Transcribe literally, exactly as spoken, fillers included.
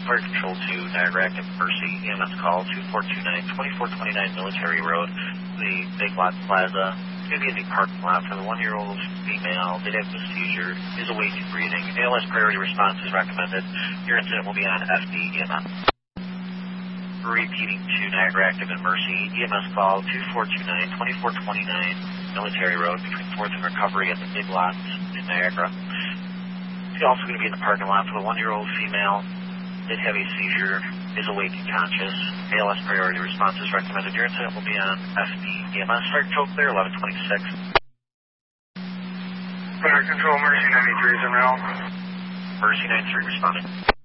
Fire Control to Niagara Active Mercy, E M S call two four two nine, twenty-four twenty-nine Military Road, the Big Lot Plaza. Going to be in the parking lot for the one-year-old female. Did have a seizure, is awaiting breathing. A L S priority response is recommended. Your incident will be on F D E M S. Repeating to Niagara Active and Mercy, E M S call two four two nine, twenty-four twenty-nine Military Road between fourth and Recovery at the Big Lots in Niagara. He's also going to be in the parking lot for the one-year-old female. Did have a seizure, is awake and conscious. A L S priority response is recommended. Your incident will be on F D E M S. Fire Control clear, eleven twenty-six. Fire Control, Mercy ninety-three is in route. Mercy ninety-three responding.